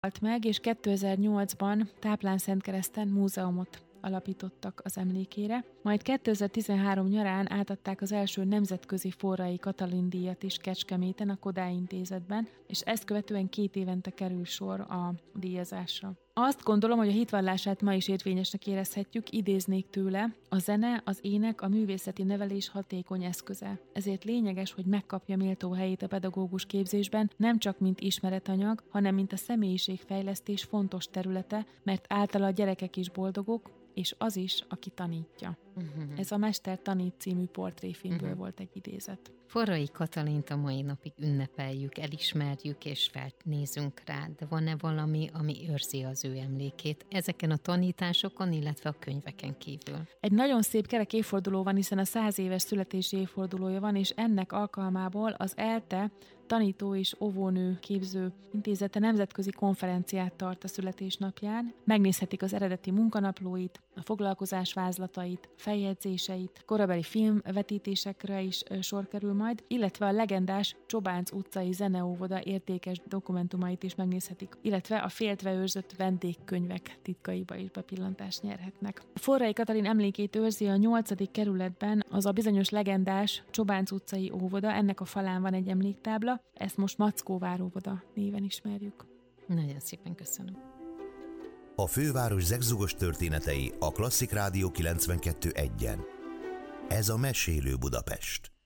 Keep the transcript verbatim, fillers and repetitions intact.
halt meg, és kétezer-nyolcban Táplán-Szentkereszten múzeumot alapítottak az emlékére. Majd kétezer-tizenhárom nyarán átadták az első nemzetközi Forrai Katalin díjat is Kecskeméten a Kodály Intézetben, és ezt követően két évente kerül sor a díjazásra. Azt gondolom, hogy a hitvallását ma is érvényesnek érezhetjük, idéznék tőle: a zene, az ének, a művészeti nevelés hatékony eszköze. Ezért lényeges, hogy megkapja méltó helyét a pedagógus képzésben, nem csak mint ismeretanyag, hanem mint a személyiségfejlesztés fontos területe, mert általa a gyerekek is boldogok, és az is, aki tanítja. Uh-huh. Ez a Mester tanít című portréfilmből uh-huh. volt egy idézet. Forrai Katalint a mai napig ünnepeljük, elismerjük és felnézünk rá, de van-e valami, ami őrzi az ő emlékét ezeken a tanításokon, illetve a könyveken kívül? Egy nagyon szép kerek évforduló van, hiszen a száz éves születési évfordulója van, és ennek alkalmából az ELTE tanító és óvónő képző intézete nemzetközi konferenciát tart a születésnapján. Megnézhetik az eredeti munkanaplóit, a foglalkozás vázlatait, feljegyzéseit, korabeli filmvetítésekre is sor kerül majd, illetve a legendás Csobánc utcai zeneóvoda értékes dokumentumait is megnézhetik, illetve a féltve őrzött vendégkönyvek titkaiba is bepillantást nyerhetnek. A Forrai Katalin emlékét őrzi a nyolcadik kerületben az a bizonyos legendás Csobánc utcai óvoda, ennek a falán van egy emléktábla, ezt most Mackóvár óvoda néven ismerjük. Nagyon szépen köszönöm. A főváros zegzugos történetei a Klasszik Rádió kilencvenkettő egyen. Ez a Mesélő Budapest.